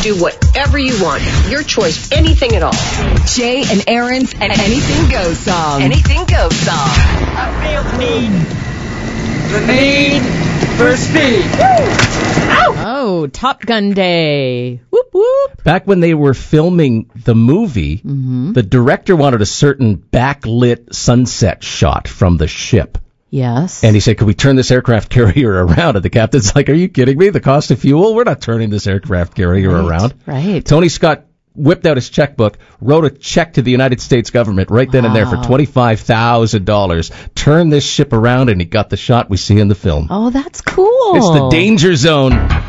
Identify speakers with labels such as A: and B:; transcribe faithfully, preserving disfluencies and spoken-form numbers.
A: do whatever you want. Your choice, anything at all.
B: Jay and Aaron's Anything Goes song.
C: Anything Goes song.
D: I feel the need. The need for speed.
E: Oh, Top Gun Day. Whoop, whoop.
F: Back when they were filming the movie, mm-hmm. the director wanted a certain backlit sunset shot from the ship.
E: Yes.
F: And he said, could we turn this aircraft carrier around? And the captain's like, are you kidding me? The cost of fuel? We're not turning this aircraft carrier
E: right,
F: around.
E: Right.
F: Tony Scott whipped out his checkbook, wrote a check to the United States government right then wow. and there for twenty-five thousand dollars. Turned this ship around, and he got the shot we see in the film.
E: Oh, that's cool.
F: It's the Danger Zone.